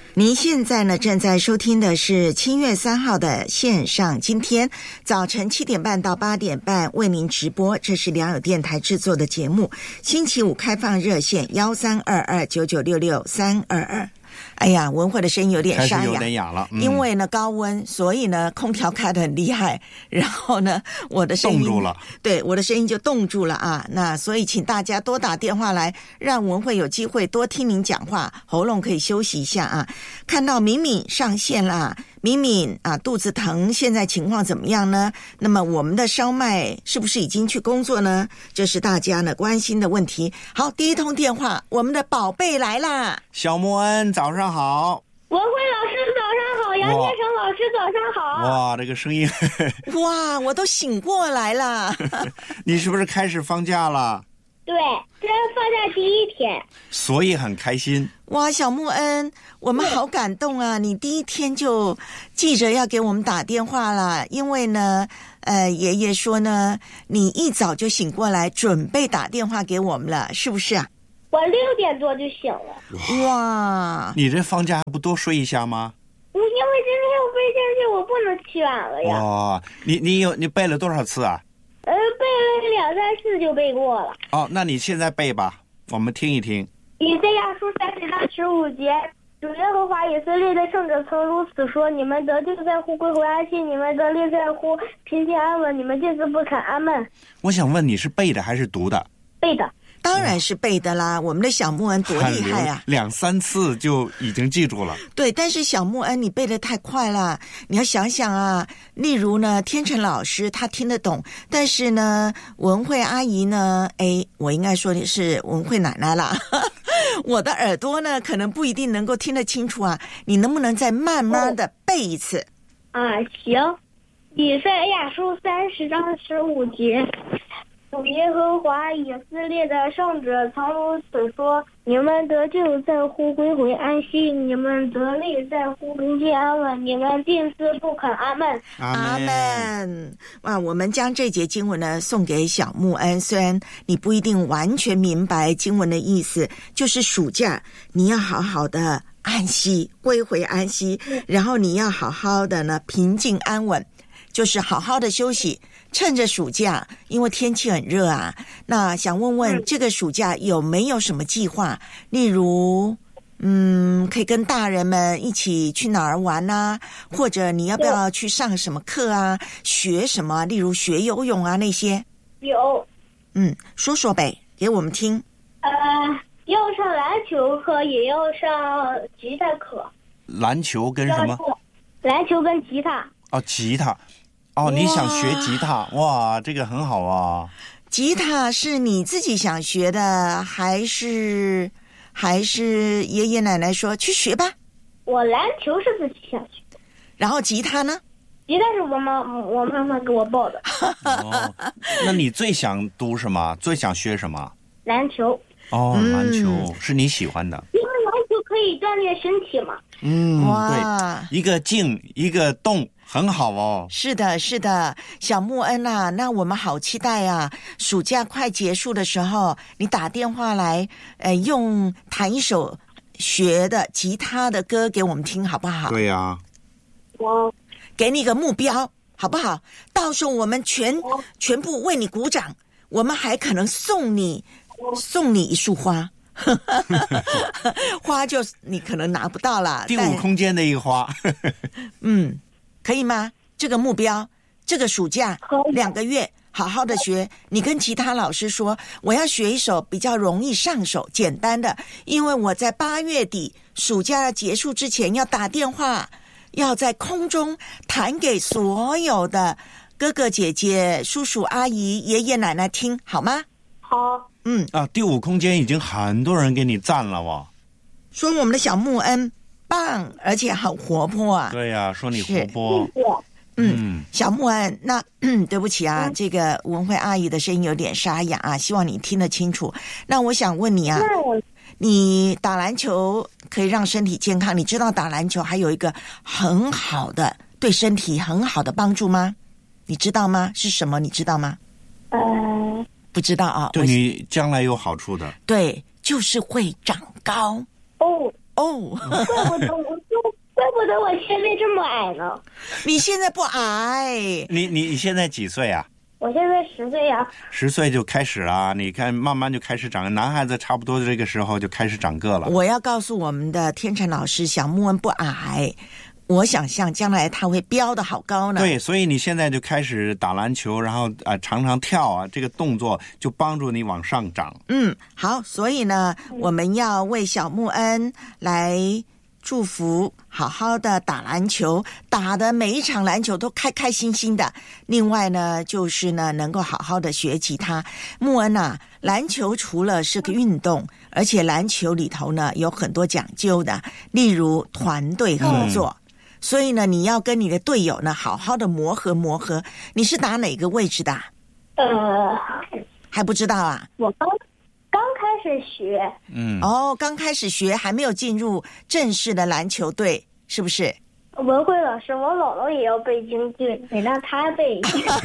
您现在呢正在收听的是7月3号的线上，今天早晨7点半到8点半为您直播，这是良友电台制作的节目。星期五开放热线132299662322。哎呀，文慧的声音有点沙哑， 开始有点哑了， 因为呢高温，所以呢空调开得很厉害，然后呢我的声音冻住了， 对，我的声音就冻住了啊。那所以请大家多打电话来，让文慧有机会多听您讲话，喉咙可以休息一下啊。看到敏敏上线啦，敏敏啊，肚子疼，现在情况怎么样呢？那么我们的烧麦是不是已经去工作呢？这是大家呢关心的问题。好，第一通电话，我们的宝贝来啦， 小莫恩，早上好。 文慧老师早上好，杨建成老师早上好。 哇，这个声音哇，我都醒过来了。 你是不是开始放假了？ 对，这是放假第一天， 所以很开心。 哇，小穆恩，我们好感动啊！你第一天就记着要给我们打电话了，因为呢爷爷说呢你一早就醒过来准备打电话给我们了，是不是啊？ 我6点多就醒了。 哇， 你这放假还不多睡一下吗？ 因为今天又背进去，我不能起晚了呀。 哇，你背了多少次啊？ 背了2、3次就背过了。 哦，那你现在背吧，我们听一听。 以赛亚书30章15节，主耶和华以色列的圣者曾如此说：你们得救在乎归回安息，你们得力在乎平静安稳，你们见死不肯。阿们。 我想问你是背的还是读的？ 背的。 当然是背的啦，我们的小穆恩多厉害啊 ！2、3次就已经记住了。 对，但是小穆恩你背得太快了，你要想想啊，例如呢天成老师他听得懂，但是呢文慧阿姨呢，我应该说的是文慧奶奶啦我的耳朵呢可能不一定能够听得清楚啊，你能不能再慢慢的背一次？ 行。以赛亚书30章15节，主耶和华以色列的圣者曾如此说：你们得救在乎归回安息，你们得力在乎平静安稳，你们定死不肯。阿们。 阿们。哇，我们将这节经文呢送给小穆恩，虽然你不一定完全明白经文的意思，就是暑假你要好好的安息，归回安息，然后你要好好的呢平静安稳，就是好好的休息，趁着暑假，因为天气很热啊。那想问问这个暑假有没有什么计划？例如可以跟大人们一起去哪儿玩啊，或者你要不要去上什么课啊，学什么，例如学游泳啊那些？ 有。 说说呗，给我们听。 要上篮球课，也要上吉他课。 篮球跟什么？ 篮球跟吉他。 哦，吉他。哦，你想学吉他？哇，这个很好啊。 吉他是你自己想学的，还是爷爷奶奶说去学吧？ 我篮球是自己想学的。 然后吉他呢？ 吉他是我妈妈给我报的。 哦，那你最想读什么？最想学什么？ 篮球。 哦，篮球是你喜欢的。 因为篮球可以锻炼身体嘛。 哇， 对，一个静一个动，很好哦。 是的，是的，小穆恩啊，那我们好期待啊！暑假快结束的时候，你打电话来，弹一首学的吉他的歌给我们听，好不好？ 对呀。 我给你个目标，好不好？到时候我们全部为你鼓掌，我们还可能送你一束花。花就你可能拿不到啦， 第5空间的一个花。 可以吗？这个目标，这个暑假2个月好好的学，你跟其他老师说我要学一首比较容易上手简单的，因为我在8月底暑假结束之前要打电话，要在空中弹给所有的哥哥姐姐叔叔阿姨爷爷奶奶听，好吗？ 好。 第5空间已经很多人给你赞了哇， 说我们的小穆恩棒，而且很活泼啊。 对呀，说你活泼。 小穆恩，那对不起啊，这个文慧阿姨的声音有点沙哑啊，希望你听得清楚。那我想问你啊，你打篮球可以让身体健康，你知道打篮球还有一个很好的对身体很好的帮助吗？你知道吗？是什么？你知道吗？不知道啊。 对你将来有好处的。 对，就是会长高。 哦， 怪不得我现在这么矮呢。 你现在不矮， 你现在几岁啊？ 我现在10岁呀。 10岁就开始了，你看慢慢就开始长，男孩子差不多这个时候就开始长个了。 我要告诉我们的天成老师，小木恩不矮，我想象将来他会飙得好高呢。 对，所以你现在就开始打篮球，然后常常跳啊，这个动作就帮助你往上涨。 好，所以呢，我们要为小木恩来祝福，好好的打篮球，打的每一场篮球都开开心心的。另外呢，就是呢，能够好好的学吉他。木恩啊，篮球除了是个运动，而且篮球里头呢有很多讲究的，例如团队合作。所以呢，你要跟你的队友呢好好的磨合。你是打哪个位置的？还不知道啊？ 我刚开始学。 刚开始学，还没有进入正式的篮球队，是不是？ 文慧老师，我姥姥也要背京剧，得让她背。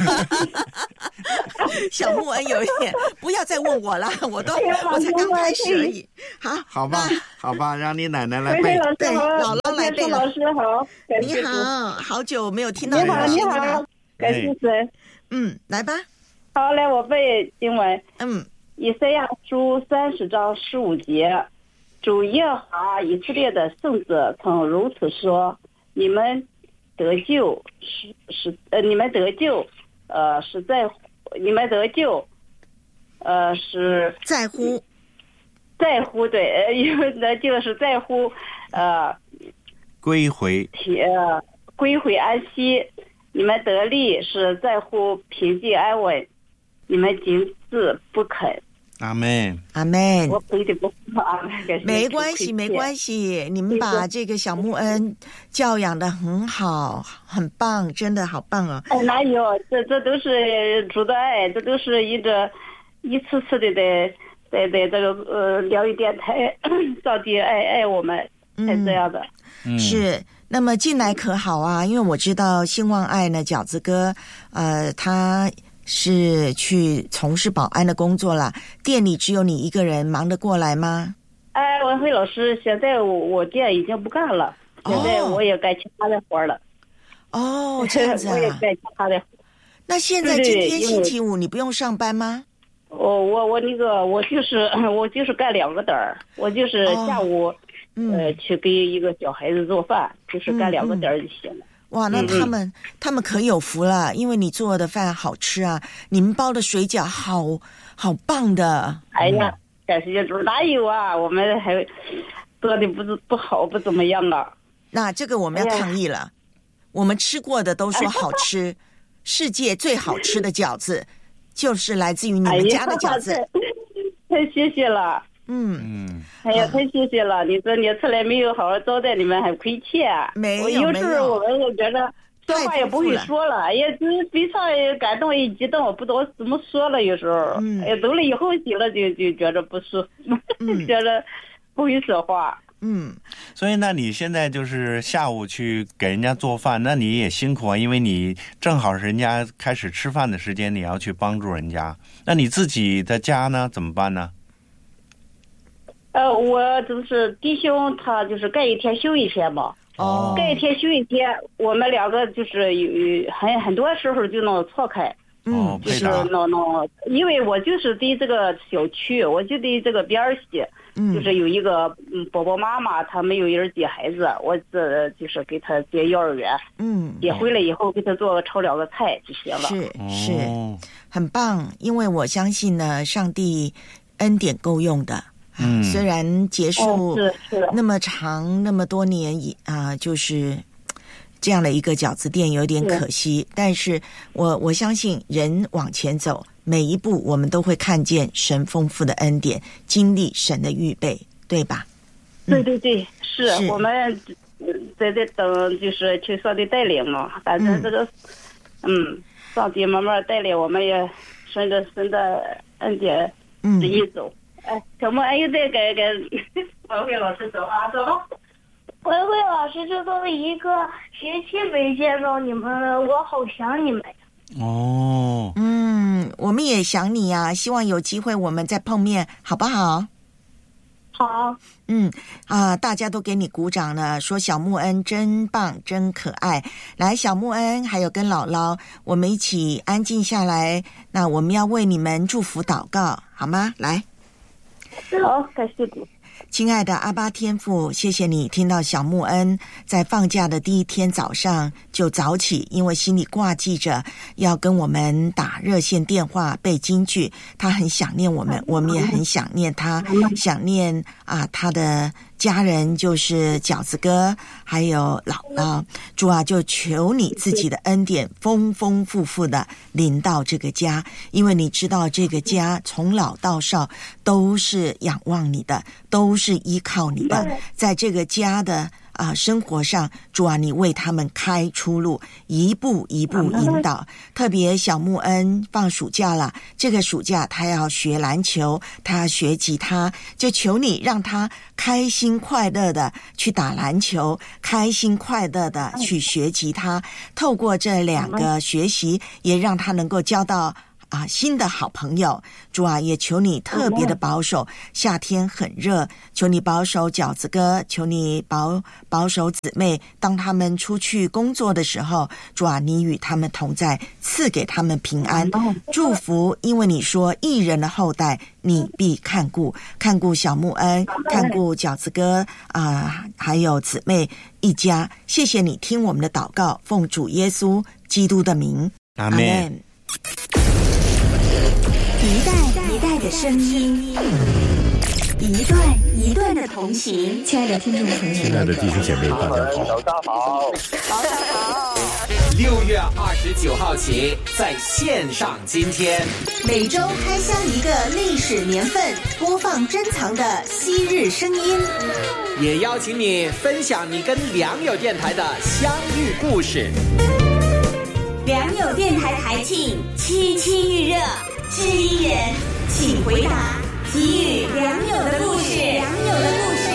小木恩有一点，不要再问我了，我才刚开始而已。 好吧，让你奶奶来背。 对，姥姥来背了。 老师好， 你好，好久没有听到你好，感谢神。 来吧。 好，来我背经文。以赛亚书30章15节，主耶和华以色列的圣者曾如此说：你们得救你们得救是在乎，你们得救是在乎对，你们得救是在乎归回安息，你们得力是在乎平静安稳，你们仅字不肯。 阿们。 我背的不好， 没关系，你们把这个小木恩教养的很好，很棒，真的好棒哦。 哪有，这都是主的爱，这都是一次次的在这个疗愈电台，上帝爱我们，才这样的。 是。那么进来可好啊？因为我知道兴旺爱呢，饺子哥他是去从事保安的工作了，店里只有你一个人，忙得过来吗？ 文慧老师，现在我店已经不干了，现在我也干其他的活了。 这样子啊。 我也干其他的活。 那现在今天星期五你不用上班吗？ 我就是干2个点儿，我就是下午去给一个小孩子做饭，就是干2个点儿就行了。 哇，那他们可有福了，因为你做的饭好吃啊，你们包的水饺好棒的。 哎呀，感谢主，哪有啊，我们还做的不好，不怎么样啊。 那这个我们要抗议了，我们吃过的都说好吃，世界最好吃的饺子就是来自于你们家的饺子。 太谢谢了。哎呀，太谢谢了！你说你出来没有好好招待你们，还亏欠。 没有， 有时候我们觉得说话也不会说了，哎呀，非常感动，一激动，我不知道怎么说了。有时候，哎呀，走了以后醒了就觉得不舒服，觉得不会说话。 所以那你现在就是下午去给人家做饭，那你也辛苦啊，因为你正好是人家开始吃饭的时间，你要去帮助人家。那你自己的家呢，怎么办呢？ 我就是弟兄，他就是干一天休一天嘛。干一天休一天，我们2个就是有很多时候就能错开。就是能，因为我就是对这个小区，我就对这个边儿西，就是有一个宝宝妈妈，她没有人接孩子，我这就是给她接幼儿园。接回来以后给她炒2个菜就行了。 是，很棒，因为我相信呢，上帝恩典够用的。虽然结束那么长那么多年就是这样的一个饺子店有点可惜，但是我相信人往前走，每一步我们都会看见神丰富的恩典，经历神的预备，对吧？ 对，是我们在这等，就是求上帝带领嘛。反正这个上帝慢慢带领，我们也顺着神的恩典旨意走。小木还有再给文慧老师走啊，走。 文慧老师，这都一个学期没见到你们了，我好想你们。 我们也想你呀，希望有机会我们再碰面，好不好？ 好。 大家都给你鼓掌了，说小木恩真棒，真可爱。来，小木恩还有跟姥姥，我们一起安静下来。那我们要为你们祝福祷告，好吗？来。 好，感谢主。 亲爱的阿爸天父，谢谢你听到小木恩在放假的第一天早上就早起，因为心里挂记着要跟我们打热线电话背金句，他很想念我们，我们也很想念他，想念他的家人，就是饺子哥还有姥姥。主啊，就求你自己的恩典丰丰富富的临到这个家，因为你知道这个家从老到少都是仰望你的，都是依靠你的，在这个家的生活上，主啊，你为他们开出路，一步一步引导。特别小木恩放暑假了，这个暑假他要学篮球，他要学吉他，就求你让他开心快乐的去打篮球，开心快乐的去学吉他，透过这2个学习，也让他能够交到新的好朋友。主啊，也求你特别的保守，夏天很热，求你保守饺子哥，求你保守姊妹，当他们出去工作的时候，主啊，你与他们同在，赐给他们平安祝福，因为你说义人的后代你必看顾小木恩，看顾饺子哥还有姊妹一家。谢谢你听我们的祷告，奉主耶稣基督的名， 阿们。 一代一代的声音，一段一段的同行。亲爱的听众朋友， 亲爱的弟兄姐妹，大家好， 早上好， 早上好。 6月29号起，在线上今天， 每周开箱一个历史年份，播放珍藏的昔日声音， 也邀请你分享你跟良友电台的相遇故事。 良友电台台庆七七预热，知音人请回答，给予良友的故事。良友的故事。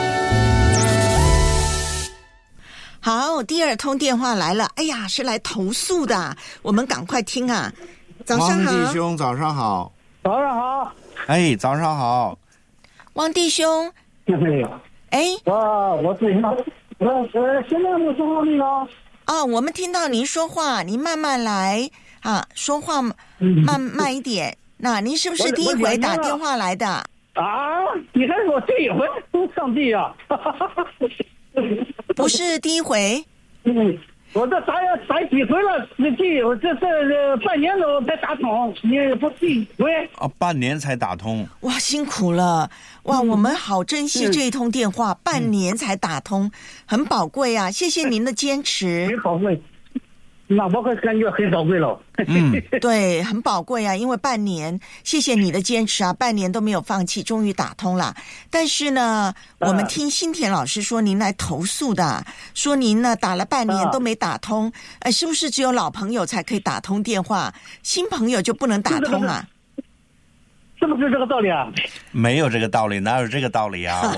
好，第2通电话来了，哎呀，是来投诉的，我们赶快听啊。早上好， 汪弟兄，早上好。 早上好。 哎，早上好， 汪弟兄。哎， 我对现在我说话那个。 我们听到您说话，您慢慢来说话慢一点。那您是不是第一回打电话来的？ 你还说第一回？上帝呀！ 不是第一回。 我这打几回了？这半年都才打通，你不第一回？ 半年才打通。 哇，辛苦了！哇，我们好珍惜这一通电话，半年才打通，很宝贵啊！谢谢您的坚持。 很宝贵。那我可感觉很宝贵了。 对，很宝贵啊，因为半年，谢谢你的坚持啊，半年都没有放弃，终于打通了。但是呢，我们听新田老师说您来投诉的，说您呢打了半年都没打通，是不是只有老朋友才可以打通电话，新朋友就不能打通啊？ 是不是这个道理啊？ 没有这个道理，哪有这个道理啊？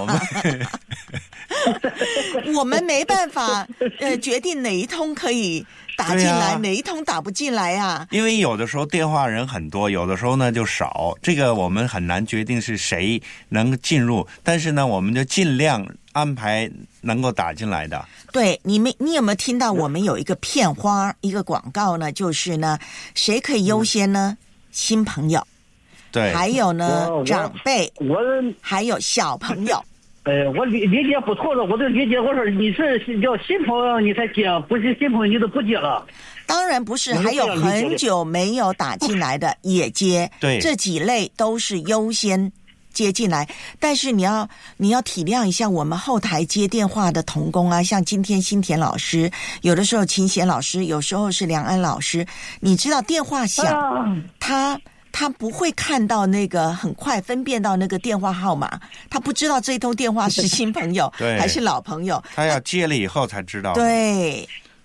我们没办法决定哪一通可以打进来，哪一通打不进来啊？ 因为有的时候电话人很多，有的时候呢就少，这个我们很难决定是谁能进入，但是呢我们就尽量安排能够打进来的。 对，你有没有听到我们有一个片花一个广告呢？就是呢，谁可以优先呢？新朋友。 对， 还有呢，长辈，还有小朋友。 我理解不错了，我的理解，我说你是叫新朋友你才接，不是新朋友你都不接了。 当然不是，还有很久没有打进来的也接。 对， 这几类都是优先接进来，但是你要体谅一下我们后台接电话的同工啊，像今天新田老师，有的时候秦贤老师，有时候是梁安老师，你知道电话响，他不会看到那个很快分辨到那个电话号码，他不知道这通电话是新朋友还是老朋友， 他要接了以后才知道。 对，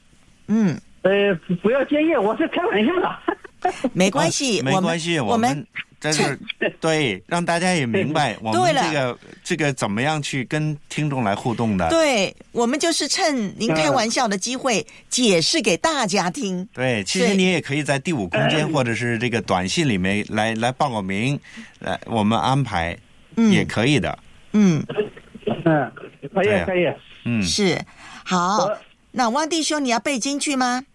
不要介意，我是开玩笑的。 没关系， 没关系，我们在这对让大家也明白我们这个怎么样去跟听众来互动的。 对，我们就是趁您开玩笑的机会解释给大家听。 对，其实你也可以在第5空间或者是这个短信里面来报个名，我们安排也可以的。 可以可以。 是好。那汪弟兄，你要背京剧吗？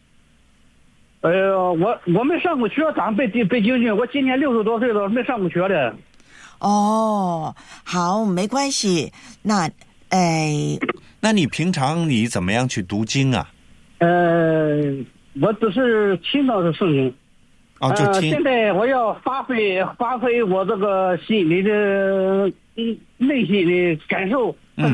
我没上过学，咋背京剧？我今年60多岁了，没上过学的。 哦，好，没关系。那你平常你怎么样去读经啊？ 我只是听到的圣经。 就听。 现在我要发挥我这个心里的内心的感受，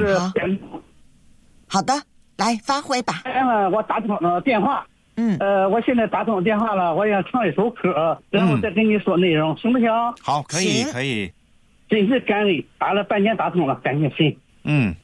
好的，来发挥吧。 我打通了电话。我现在打通电话了，我想唱一首歌，然后再跟你说内容，行不行？ 好，可以。 真是感恩，打了半天打通了，感谢神。